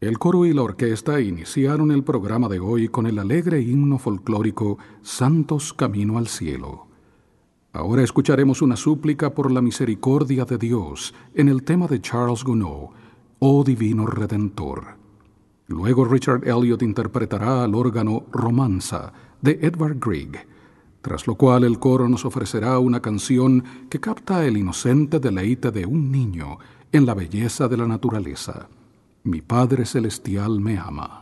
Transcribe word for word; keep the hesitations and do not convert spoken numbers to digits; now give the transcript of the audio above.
El coro y la orquesta iniciaron el programa de hoy con el alegre himno folclórico Santos Camino al Cielo. Ahora escucharemos una súplica por la misericordia de Dios en el tema de Charles Gounod, Oh Divino Redentor. Luego Richard Elliot interpretará al órgano Romanza de Edvard Grieg, tras lo cual el coro nos ofrecerá una canción que capta el inocente deleite de un niño en la belleza de la naturaleza. Mi Padre Celestial me ama.